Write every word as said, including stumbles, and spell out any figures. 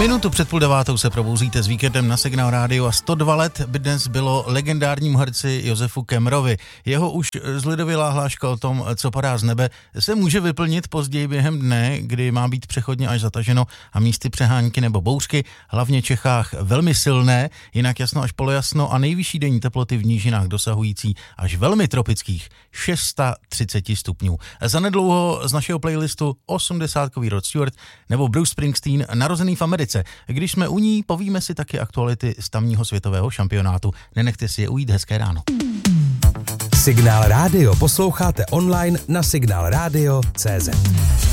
Minutu před půl devátou se probouzíte s víkendem na Signál rádiu a sto dva let by dnes bylo legendárnímu herci Josefu Kemmerovi. Jeho už zlidovělá hláška o tom, co padá z nebe, se může vyplnit později během dne, kdy má být přechodně až zataženo a místy přehánky nebo bouřky, hlavně v Čechách velmi silné, jinak jasno až polojasno a nejvyšší denní teploty v nížinách dosahující až velmi tropických třicet šest stupňů. Zanedlouho z našeho playlistu osmdesátkový Rod Stewart nebo Bruce Springsteen, narozený v Americe. Když jsme u ní, povíme si taky aktuality z tamního světového šampionátu. Nenechte si je ujít, hezké ráno. Signál rádio posloucháte online na signál radio tečka cé zet.